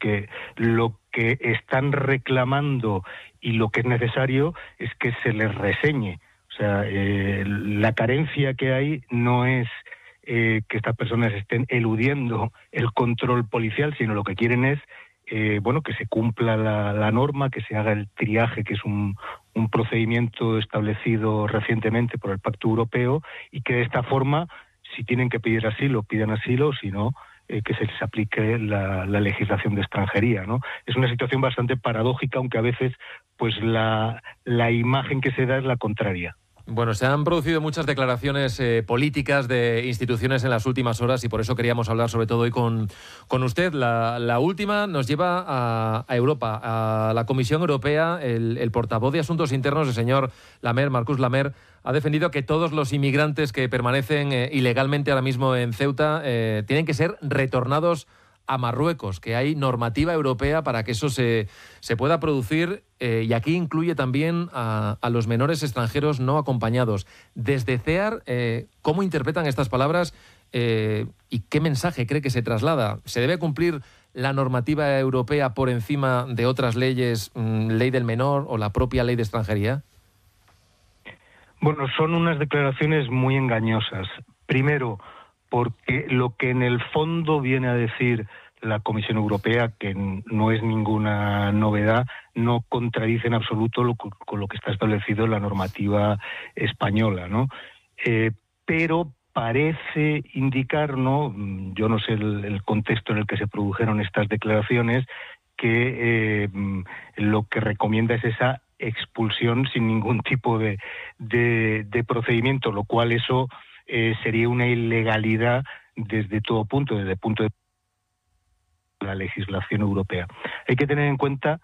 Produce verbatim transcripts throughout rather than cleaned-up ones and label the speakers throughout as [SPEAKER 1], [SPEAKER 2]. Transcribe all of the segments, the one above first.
[SPEAKER 1] que lo que están reclamando y lo que es necesario es que se les reseñe. O sea, eh, la carencia que hay no es eh, que estas personas estén eludiendo el control policial, sino lo que quieren es eh, bueno, que se cumpla la, la norma, que se haga el triaje, que es un, un procedimiento establecido recientemente por el Pacto Europeo, y que de esta forma, si tienen que pedir asilo, pidan asilo, si no, eh, que se les aplique la, la legislación de extranjería, ¿no? Es una situación bastante paradójica, aunque a veces pues la, la imagen que se da es la contraria.
[SPEAKER 2] Bueno, se han producido muchas declaraciones eh, políticas de instituciones en las últimas horas y por eso queríamos hablar sobre todo hoy con, con usted. La, la última nos lleva a, a Europa, a la Comisión Europea. El, el portavoz de Asuntos Internos, el señor Lamer, Marcus Lamer, ha defendido que todos los inmigrantes que permanecen eh, ilegalmente ahora mismo en Ceuta eh, tienen que ser retornados a Marruecos, que hay normativa europea para que eso se, se pueda producir eh, y aquí incluye también a, a los menores extranjeros no acompañados. Desde CEAR, eh, ¿cómo interpretan estas palabras eh, y qué mensaje cree que se traslada? ¿Se debe cumplir la normativa europea por encima de otras leyes, mmm, ley del menor o la propia ley de extranjería?
[SPEAKER 1] Bueno, son unas declaraciones muy engañosas. Primero, porque lo que en el fondo viene a decir la Comisión Europea, que no es ninguna novedad, no contradice en absoluto lo, con lo que está establecido en la normativa española, ¿no? Eh, pero parece indicar, ¿no? Yo no sé el, el contexto en el que se produjeron estas declaraciones, que eh, lo que recomienda es esa expulsión sin ningún tipo de, de, de procedimiento, lo cual eso Eh, sería una ilegalidad desde todo punto, desde el punto de la legislación europea. Hay que tener en cuenta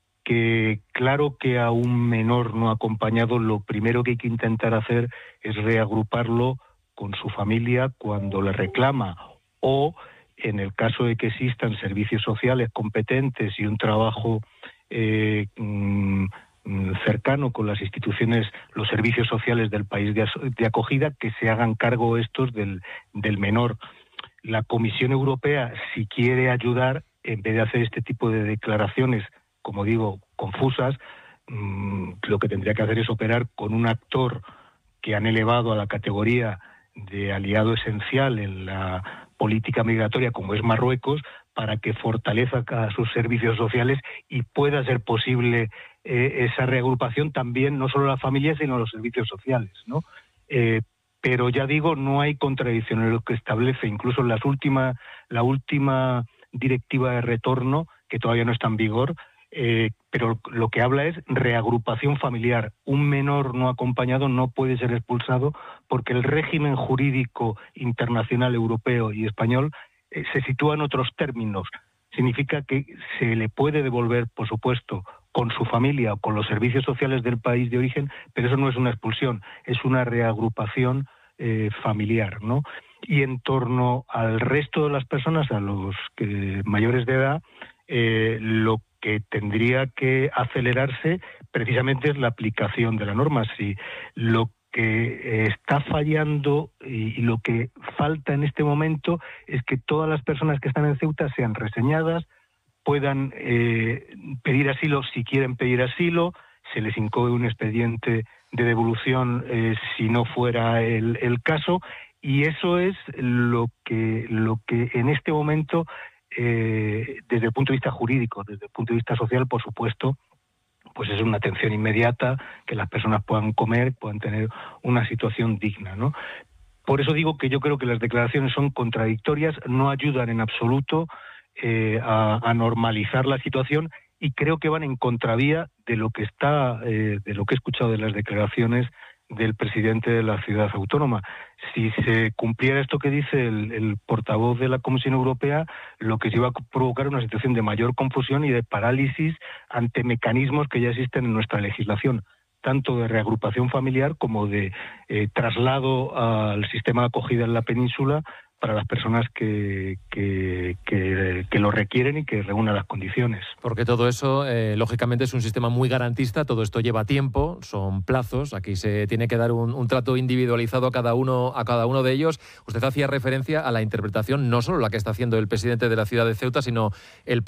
[SPEAKER 1] que, claro que a un menor no acompañado, lo primero que hay que intentar hacer es reagruparlo con su familia cuando le reclama, o en el caso de que existan servicios sociales competentes y un trabajo eh, mmm, cercano con las instituciones, los servicios sociales del país de, de acogida, que se hagan cargo estos del, del menor. La Comisión Europea, si quiere ayudar, en vez de hacer este tipo de declaraciones, como digo, confusas, mmm, lo que tendría que hacer es operar con un actor que han elevado a la categoría de aliado esencial en la política migratoria, como es Marruecos, para que fortalezca sus servicios sociales y pueda ser posible eh, esa reagrupación también, no solo a las familias, sino a los servicios sociales, ¿no? Eh, pero ya digo, no hay contradicción en lo que establece, incluso en las últimas, la última directiva de retorno, que todavía no está en vigor, eh, pero lo que habla es reagrupación familiar. Un menor no acompañado no puede ser expulsado porque el régimen jurídico internacional europeo y español eh, se sitúa en otros términos. Significa que se le puede devolver, por supuesto, con su familia o con los servicios sociales del país de origen, pero eso no es una expulsión, es una reagrupación eh, familiar, ¿no? Y en torno al resto de las personas, a los que, mayores de edad, eh, lo que tendría que acelerarse precisamente es la aplicación de la norma. Si lo que está fallando y, y lo que falta en este momento es que todas las personas que están en Ceuta sean reseñadas, puedan eh, pedir asilo si quieren pedir asilo, se les incoe un expediente de devolución eh, si no fuera el, el caso, y eso es lo que, lo que en este momento, eh, desde el punto de vista jurídico, desde el punto de vista social, por supuesto, pues es una atención inmediata, que las personas puedan comer, puedan tener una situación digna, ¿no? Por eso digo que yo creo que las declaraciones son contradictorias, no ayudan en absoluto eh, a, a normalizar la situación, y creo que van en contravía de lo que está, eh, de lo que he escuchado de las declaraciones del presidente de la ciudad autónoma. Si se cumpliera esto que dice el, el portavoz de la Comisión Europea, lo que se iba a provocar una situación de mayor confusión y de parálisis ante mecanismos que ya existen en nuestra legislación, tanto de reagrupación familiar como de eh, traslado al sistema de acogida en la península para las personas que, que, que, que lo requieren y que reúnan las condiciones.
[SPEAKER 2] Porque todo eso, eh, lógicamente, es un sistema muy garantista, todo esto lleva tiempo, son plazos, aquí se tiene que dar un, un trato individualizado a cada uno a cada uno de ellos. Usted hacía referencia a la interpretación, no solo la que está haciendo el presidente de la ciudad de Ceuta, sino el